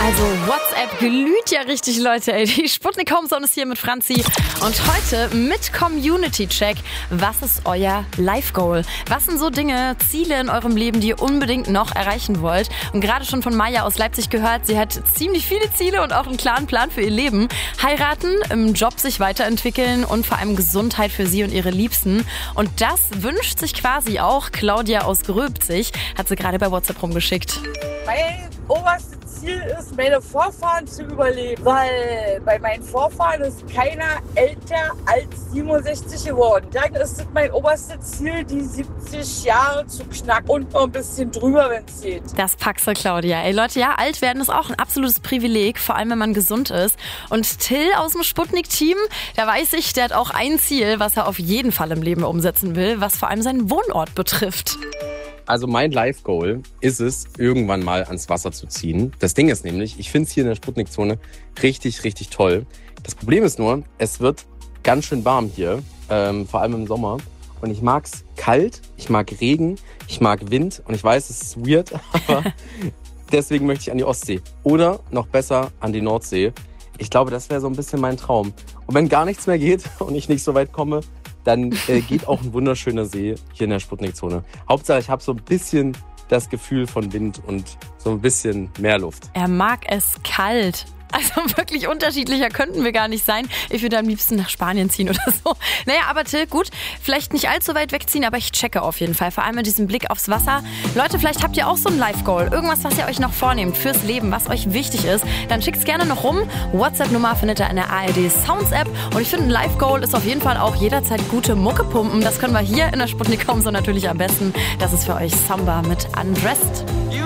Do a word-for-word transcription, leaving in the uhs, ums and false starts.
Also WhatsApp glüht ja richtig, Leute. Ey. Die Sputnik Homezone ist hier mit Franzi. Und heute mit Community Check. Was ist euer Life Goal? Was sind so Dinge, Ziele in eurem Leben, die ihr unbedingt noch erreichen wollt? Und gerade schon von Maya aus Leipzig gehört, sie hat ziemlich viele Ziele und auch einen klaren Plan für ihr Leben. Heiraten, im Job sich weiterentwickeln und vor allem Gesundheit für sie und ihre Liebsten. Und das wünscht sich quasi auch Claudia aus Gröbzig. Hat sie gerade bei WhatsApp rumgeschickt. Mein oberstes Ziel ist, meine Vorfahren zu überleben, weil bei meinen Vorfahren ist keiner älter als siebenundsechzig geworden. Dann ist es mein oberstes Ziel, die siebzig Jahre zu knacken und noch ein bisschen drüber, wenn es geht. Das packst du, Claudia. Ey Leute, ja, alt werden ist auch ein absolutes Privileg, vor allem wenn man gesund ist. Und Till aus dem Sputnik-Team, da weiß ich, der hat auch ein Ziel, was er auf jeden Fall im Leben umsetzen will, was vor allem seinen Wohnort betrifft. Also mein Life-Goal ist es, irgendwann mal ans Wasser zu ziehen. Das Ding ist nämlich, ich finde es hier in der Sputnik-Zone richtig, richtig toll. Das Problem ist nur, es wird ganz schön warm hier, ähm, vor allem im Sommer. Und ich mag's kalt, ich mag Regen, ich mag Wind. Und ich weiß, es ist weird, aber deswegen möchte ich an die Ostsee. Oder noch besser an die Nordsee. Ich glaube, das wäre so ein bisschen mein Traum. Und wenn gar nichts mehr geht und ich nicht so weit komme, dann äh, geht auch ein wunderschöner See hier in der Sputnik-Zone. Hauptsache, ich habe so ein bisschen das Gefühl von Wind und so ein bisschen mehr Luft. Er mag es kalt. Also wirklich unterschiedlicher könnten wir gar nicht sein. Ich würde am liebsten nach Spanien ziehen oder so. Naja, aber Till, gut, vielleicht nicht allzu weit wegziehen, aber ich checke auf jeden Fall. Vor allem mit diesem Blick aufs Wasser. Leute, vielleicht habt ihr auch so ein Life-Goal. Irgendwas, was ihr euch noch vornehmt fürs Leben, was euch wichtig ist. Dann schickt's gerne noch rum. WhatsApp-Nummer findet ihr in der A R D Sounds-App. Und ich finde, ein Life-Goal ist auf jeden Fall auch jederzeit gute Mucke pumpen. Das können wir hier in der Sputnik Homezone natürlich am besten. Das ist für euch Samba mit Undressed.